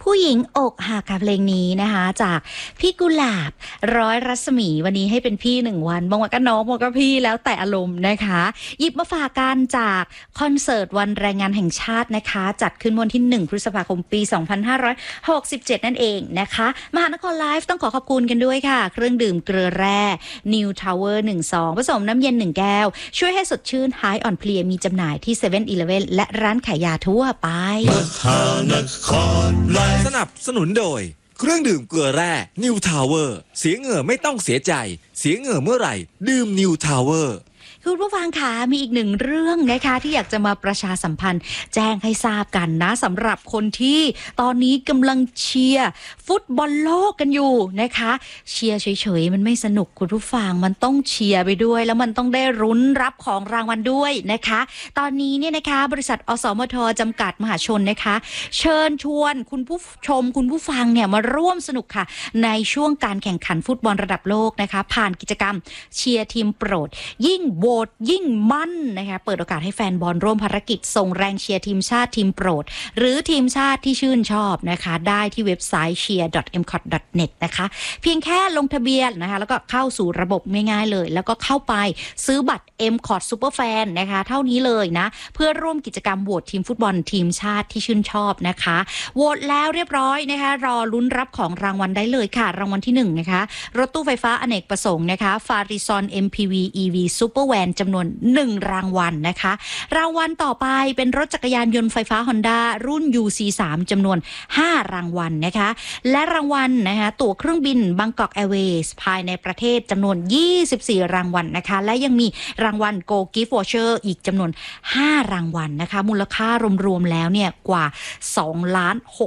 ผู้หญิงอกหักค่ะเพลงนี้นะคะจากพี่กุหลาบร้อยรัศมีวันนี้ให้เป็นพี่1 วันบางวันก็น้องบางวันก็พี่แล้วแต่อารมณ์นะคะหยิบมาฝากกันจากคอนเสิร์ตวันแรงงานแห่งชาตินะคะจัดขึ้นวันที่1 พฤษภาคมปี 2567 นั่นเองนะคะมหานครไลฟ์ต้องขอบคุณกันด้วยค่ะเครื่องดื่มเกลือแร่ New Tower 1 ซองผสมน้ำเย็น1 แก้วช่วยให้สดชื่นหายอ่อนเพลียมีจำหน่ายที่ 7-Eleven และร้านขายยาทั่วไปสนับสนุนโดยเครื่องดื่มเกลือแร่ New Tower เสียเหงื่อไม่ต้องเสียใจเสียเหงื่อเมื่อไหร่ดื่ม New Tower คุณผู้ฟังคะมีอีกหนึ่งเรื่องนะคะที่อยากจะมาประชาสัมพันธ์แจ้งให้ทราบกันนะสำหรับคนที่ตอนนี้กำลังเชียร์ฟุตบอลโลกกันอยู่นะคะเชียร์เฉยๆมันไม่สนุกคุณผู้ฟังมันต้องเชียร์ไปด้วยแล้วมันต้องได้รุ้นรับของรางวัลด้วยนะคะตอนนี้เนี่ยนะคะบริษัทอสมทจำกัดมหาชนนะคะเชิญชวนคุณผู้ชมคุณผู้ฟังเนี่ยมาร่วมสนุกค่ะในช่วงการแข่งขันฟุตบอลระดับโลกนะคะผ่านกิจกรรมเชียร์ทีมโปรดยิ่งโหวตยิ่งมั่นนะคะเปิดโอกาสให้แฟนบอลร่วมภารกิจส่งแรงเชียร์ทีมชาติทีมโปรดหรือทีมชาติที่ชื่นชอบนะคะได้ที่เว็บไซต์ cheer.mcot.net นะคะเพียงแค่ลงทะเบียนนะคะแล้วก็เข้าสู่ระบบง่ายๆเลยแล้วก็เข้าไปซื้อบัตร MCOT Superfan นะคะเท่านี้เลยนะเพื่อร่วมกิจกรรมโหวตทีมฟุตบอลทีมชาติที่ชื่นชอบนะคะโหวตแล้วเรียบร้อยนะคะรอลุ้นรับของรางวัลได้เลยค่ะรางวัลที่1นะคะรถตู้ไฟฟ้าอเนกประสงค์นะคะฟาริซอน MPV EV Supervan จำนวน1 รางวัลนะคะรางวัลต่อไปเป็นรถจักรยานยนต์ไฟฟ้า Honda รุ่น UC3 จำนวน5 รางวัลนะคะและรางวัลนะคะตั๋วเครื่องบิน Bangkok Airways ภายในประเทศจำนวน24 รางวัลนะคะและยังมีรางวัล Go Gift Voucher อีกจำนวน5 รางวัลนะคะมูลค่ารวมๆแล้วเนี่ยกว่า2,600,000